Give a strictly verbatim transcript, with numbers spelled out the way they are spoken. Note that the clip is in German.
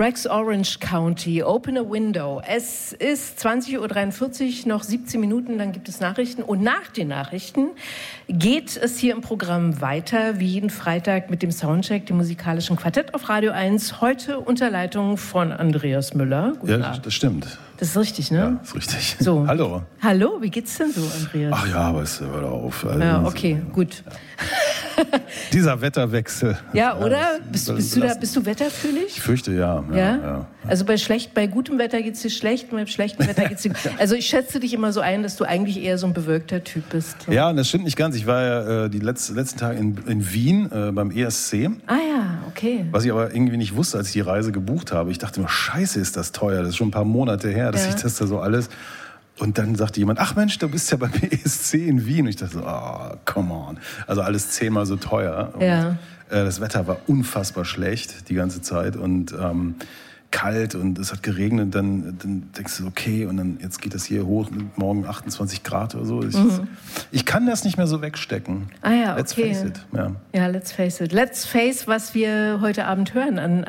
Rex Orange County, Open a Window. Es ist zwanzig Uhr dreiundvierzig, noch siebzehn Minuten, dann gibt es Nachrichten. Und nach den Nachrichten geht es hier im Programm weiter, wie jeden Freitag mit dem Soundcheck, dem musikalischen Quartett auf Radio eins. Heute unter Leitung von Andreas Müller. Guten ja, Abend. Das stimmt. Das ist richtig, ne? Ja, das ist richtig. So. Hallo. Hallo, wie geht's denn so, Andreas? Ach ja, aber es hört auf. Also ja, okay, gut. Dieser Wetterwechsel. Ja, oder? Ja, bist, bist, du da, bist du wetterfühlig? Ich fürchte, ja. Ja? ja? ja. Also bei, schlecht, bei gutem Wetter geht's dir schlecht, bei schlechtem Wetter geht's dir... Also ich schätze dich immer so ein, dass du eigentlich eher so ein bewölkter Typ bist. So. Ja, und das stimmt nicht ganz. Ich war ja äh, die letzten, letzten Tage in, in Wien äh, beim E S C. Ah ja, okay. Was ich aber irgendwie nicht wusste, als ich die Reise gebucht habe. Ich dachte nur, scheiße, ist das teuer. Das ist schon ein paar Monate her, dass ja. ich das da so alles... Und dann sagte jemand, ach Mensch, du bist ja beim E S C in Wien. Und ich dachte so, oh, come on. Also alles zehnmal so teuer. Und, ja. äh, das Wetter war unfassbar schlecht die ganze Zeit und ähm, kalt und es hat geregnet. Dann, dann denkst du, okay, und dann jetzt geht das hier hoch, morgen achtundzwanzig Grad oder so. Ich, mhm. ich kann das nicht mehr so wegstecken. Ah ja, let's okay. Face it. Ja. ja, let's face it. Let's face, was wir heute Abend hören an